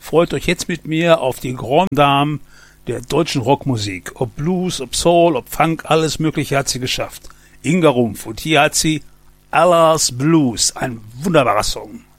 freut euch jetzt mit mir auf die Grande Dame der deutschen Rockmusik. Ob Blues, ob Soul, ob Funk, alles Mögliche hat sie geschafft. Inga Rumpf. Und hier hat sie Allah's Blues, ein wunderbarer Song.